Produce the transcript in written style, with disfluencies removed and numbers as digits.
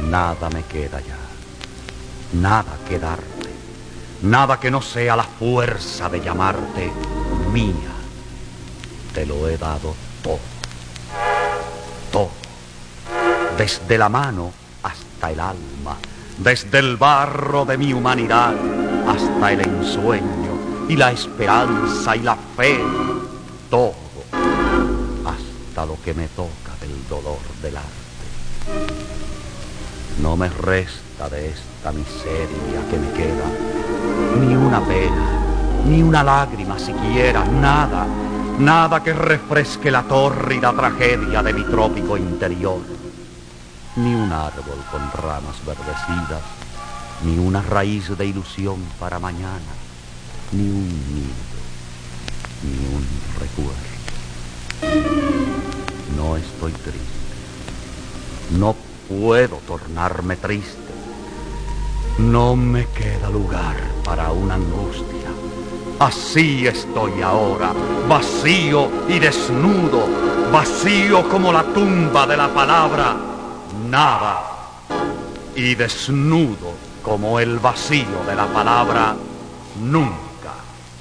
Nada me queda ya, nada que darte, nada que no sea la fuerza de llamarte mía. Te lo he dado todo, todo, desde la mano hasta el alma, desde el barro de mi humanidad hasta el ensueño y la esperanza y la fe, todo, hasta lo que me toca del dolor del arte. No me resta de esta miseria que me queda ni una pena, ni una lágrima siquiera, nada, nada que refresque la tórrida tragedia de mi trópico interior. Ni un árbol con ramas verdecidas, ni una raíz de ilusión para mañana, ni un nido, ni un recuerdo. No estoy triste, no puedo tornarme triste. No me queda lugar para una angustia. Así estoy ahora, vacío y desnudo, vacío como la tumba de la palabra nada, y desnudo como el vacío de la palabra nunca.